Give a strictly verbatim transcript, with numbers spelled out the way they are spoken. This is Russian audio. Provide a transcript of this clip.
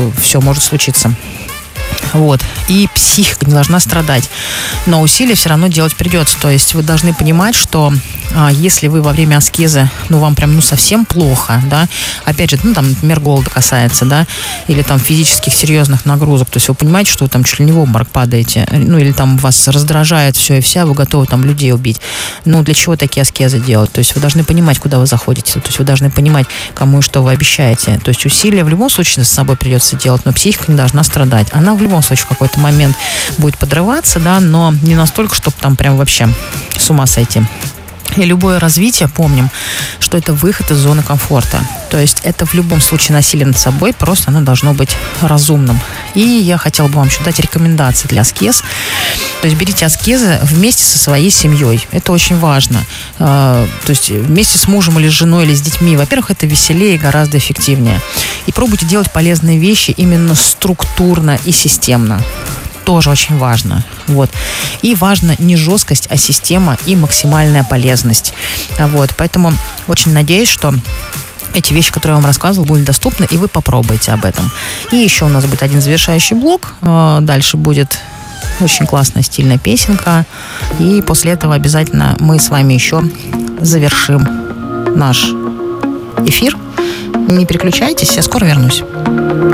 все может случиться. Вот. И психика не должна страдать. Но усилия все равно делать придется. То есть вы должны понимать, что а, если вы во время аскезы, ну, вам прям, ну, совсем плохо, да, опять же, ну, там, например, голода касается, да, или там физических серьезных нагрузок, то есть вы понимаете, что вы там чуть ли не в обморок падаете, ну, или там вас раздражает все и вся, вы готовы там людей убить. Ну, для чего такие аскезы делать? То есть вы должны понимать, куда вы заходите, то есть вы должны понимать, кому и что вы обещаете. То есть усилия в любом случае с собой придется делать, но психика не должна страдать. Она в любом случае в какой-то момент будет подрываться, да, но не настолько, чтобы там прям вообще с ума сойти. И любое развитие, помним, что это выход из зоны комфорта. То есть это в любом случае насилие над собой, просто оно должно быть разумным. И я хотела бы вам еще дать рекомендации для аскез. То есть берите аскезы вместе со своей семьей. Это очень важно. То есть вместе с мужем или с женой или с детьми. Во-первых, это веселее и гораздо эффективнее. И пробуйте делать полезные вещи именно структурно и системно. Тоже очень важно. Вот. И важно не жесткость, а система и максимальная полезность. Вот. Поэтому очень надеюсь, что эти вещи, которые я вам рассказывала, будут доступны, и вы попробуйте об этом. И еще у нас будет один завершающий блок. Дальше будет очень классная стильная песенка. И после этого обязательно мы с вами еще завершим наш эфир. Не переключайтесь, я скоро вернусь.